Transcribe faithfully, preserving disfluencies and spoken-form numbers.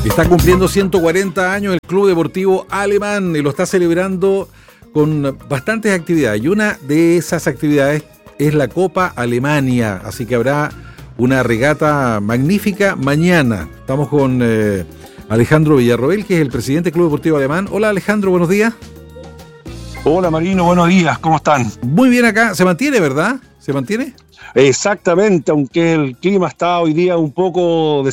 Está cumpliendo ciento cuarenta años el Club Deportivo Alemán y lo está celebrando con bastantes actividades. Y una de esas actividades es la Copa Alemania, así que habrá una regata magnífica mañana. Estamos con eh, Alejandro Villarroel, que es el presidente del Club Deportivo Alemán. Hola Alejandro, buenos días. Hola Marino, buenos días, ¿cómo están? Muy bien acá, se mantiene, ¿verdad? ¿Se mantiene? Exactamente, aunque el clima está hoy día un poco